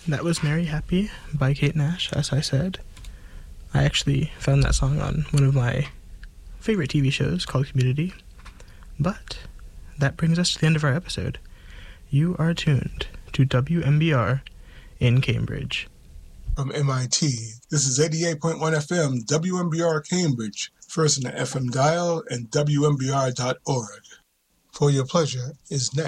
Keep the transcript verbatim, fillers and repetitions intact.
That was Mary Happy by Kate Nash, as I said. I actually found that song on one of my favorite T V shows called Community. But that brings us to the end of our episode. You are tuned to W M B R in Cambridge. From M I T, this is eighty-eight point one F M, W M B R Cambridge, first in the F M dial and W M B R dot org. For Your Pleasure is next.